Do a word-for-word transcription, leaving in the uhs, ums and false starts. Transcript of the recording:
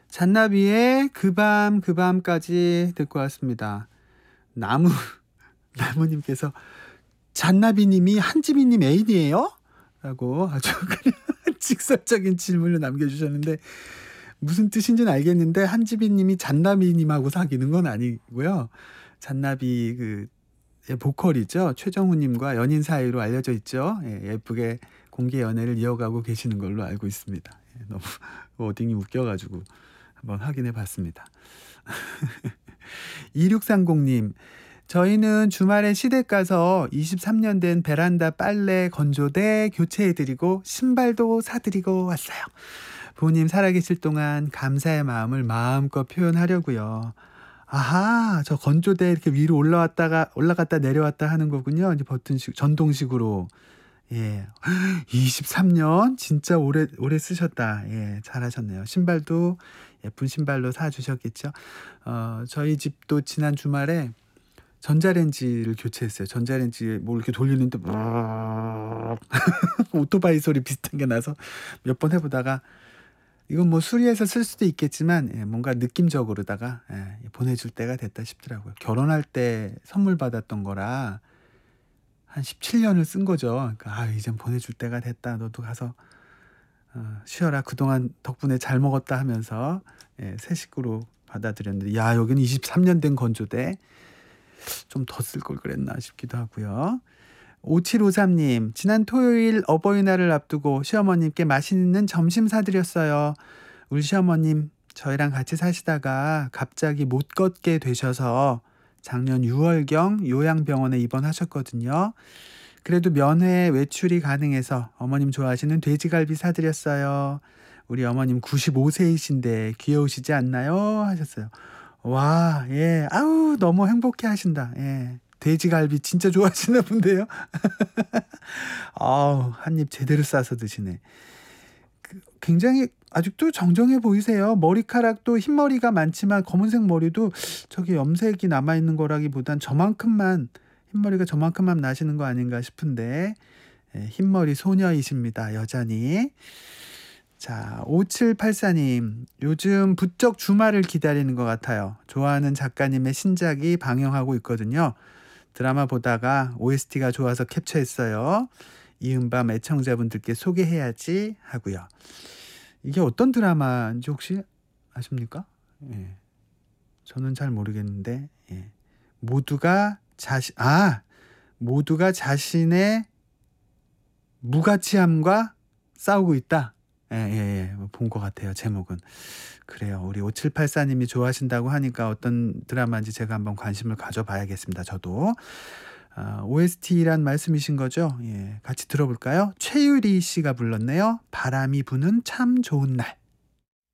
잔나비의 그 밤 그 밤까지 듣고 왔습니다. 나무 나무님께서 잔나비님이 한지민님 애인이에요? 라고 아주 그냥 직설적인 질문을 남겨주셨는데 무슨 뜻인지는 알겠는데 한지민님이 잔나비님하고 사귀는 건 아니고요. 잔나비 그 보컬이죠. 최정우님과 연인 사이로 알려져 있죠. 예, 예쁘게 공개 연애를 이어가고 계시는 걸로 알고 있습니다. 예, 너무 워딩이 웃겨가지고 한번 확인해 봤습니다. 이육삼공님 저희는 주말에 시댁 가서 이십삼 년 된 베란다 빨래 건조대 교체해드리고 신발도 사드리고 왔어요. 부모님 살아계실 동안 감사의 마음을 마음껏 표현하려고요. 아하, 저 건조대 이렇게 위로 올라왔다가 올라갔다 내려왔다 하는 거군요. 이제 버튼식 전동식으로. 예. 이십삼 년 진짜 오래 오래 쓰셨다. 예, 잘하셨네요. 신발도 예쁜 신발로 사 주셨겠죠. 어, 저희 집도 지난 주말에 전자레인지를 교체했어요. 전자레인지에 뭐 이렇게 돌리는데 오토바이 소리 비슷한 게 나서 몇 번 해보다가 이건 뭐 수리해서 쓸 수도 있겠지만 예, 뭔가 느낌적으로다가 예, 보내줄 때가 됐다 싶더라고요. 결혼할 때 선물 받았던 거라 한 십칠 년을 쓴 거죠. 그러니까 아, 이젠 보내줄 때가 됐다. 너도 가서 어, 쉬어라. 그동안 덕분에 잘 먹었다 하면서 예, 새 식구로 받아들였는데 야, 여기는 이십삼 년 된 건조대. 좀 더 쓸 걸 그랬나 싶기도 하고요. 오칠오삼님 지난 토요일 어버이날을 앞두고 시어머님께 맛있는 점심 사드렸어요. 우리 시어머님 저희랑 같이 사시다가 갑자기 못 걷게 되셔서 작년 유월경 요양병원에 입원하셨거든요. 그래도 면회 외출이 가능해서 어머님 좋아하시는 돼지갈비 사드렸어요. 우리 어머님 구십오 세이신데 귀여우시지 않나요? 하셨어요. 와, 예, 아우 너무 행복해 하신다. 예, 돼지갈비 진짜 좋아하시나 본데요. 아우 한 입 제대로 싸서 드시네. 그, 굉장히 아직도 정정해 보이세요. 머리카락도 흰머리가 많지만 검은색 머리도 저기 염색이 남아 있는 거라기보단 저만큼만 흰머리가 저만큼만 나시는 거 아닌가 싶은데 예, 흰머리 소녀이십니다. 여전히. 자, 오칠팔사님 요즘 부쩍 주말을 기다리는 것 같아요. 좋아하는 작가님의 신작이 방영하고 있거든요. 드라마 보다가 오에스티가 좋아서 캡처했어요. 이은밤 애청자분들께 소개해야지 하고요. 이게 어떤 드라마인지 혹시 아십니까? 예. 저는 잘 모르겠는데 예. 모두가 자신 아 모두가 자신의 무가치함과 싸우고 있다. 예, 예, 예. 본 것 같아요. 제목은. 그래요. 우리 오칠팔사님이 좋아하신다고 하니까 어떤 드라마인지 제가 한번 관심을 가져봐야겠습니다. 저도. 아, 오에스티란 말씀이신 거죠? 예, 같이 들어볼까요? 최유리 씨가 불렀네요. 바람이 부는 참 좋은 날.